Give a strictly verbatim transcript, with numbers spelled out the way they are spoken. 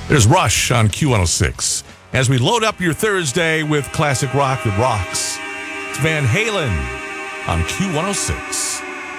There's Rush on Q one oh six. As we load up your Thursday with classic rock that rocks, it's Van Halen on Q one oh six.